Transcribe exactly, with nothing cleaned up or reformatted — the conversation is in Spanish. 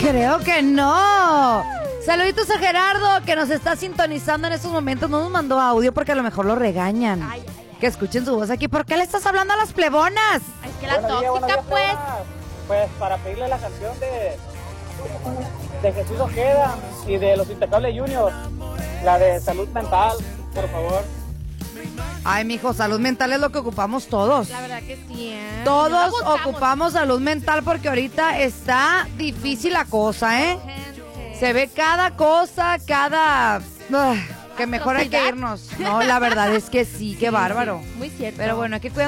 Creo que no. Saluditos a Gerardo, que nos está sintonizando en estos momentos. No nos mandó audio porque a lo mejor lo regañan. Ay, ay, ay. Que escuchen su voz aquí. ¿Por qué le estás hablando a las plebonas? Es que la Buenos días, tóxica, buenos días, pues. Pues para pedirle la canción de, de Jesús Ojeda y de Los Intocables Juniors, la de Salud Mental, por favor. Ay, mijo, salud mental es lo que ocupamos todos. La verdad que sí, ¿eh? Todos No la buscamos. ocupamos salud mental porque ahorita está difícil la cosa, ¿eh? Gente. Se ve cada cosa, cada... Ugh, que mejor hay que Atrocidad. irnos. No, la verdad es que sí, qué bárbaro. Muy cierto. Pero bueno, hay que cuidar